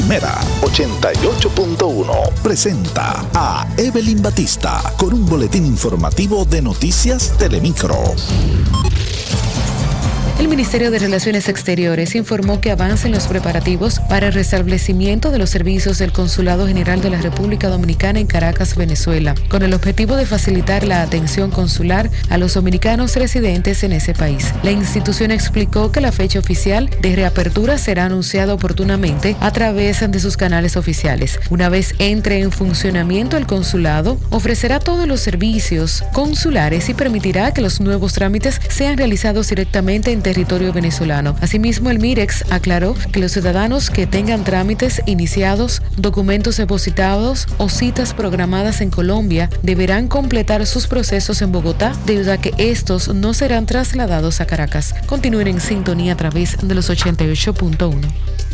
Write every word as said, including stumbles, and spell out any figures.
Mera ochenta y ocho punto uno presenta a Evelyn Batista con un boletín informativo de Noticias Telemicro. El Ministerio de Relaciones Exteriores informó que avanza en los preparativos para el restablecimiento de los servicios del Consulado General de la República Dominicana en Caracas, Venezuela, con el objetivo de facilitar la atención consular a los dominicanos residentes en ese país. La institución explicó que la fecha oficial de reapertura será anunciada oportunamente a través de sus canales oficiales. Una vez entre en funcionamiento el consulado, ofrecerá todos los servicios consulares y permitirá que los nuevos trámites sean realizados directamente en territorio venezolano. Asimismo, el MIREX aclaró que los ciudadanos que tengan trámites iniciados, documentos depositados o citas programadas en Colombia deberán completar sus procesos en Bogotá debido a que estos no serán trasladados a Caracas. Continúen en sintonía a través de los ochenta y ocho punto uno.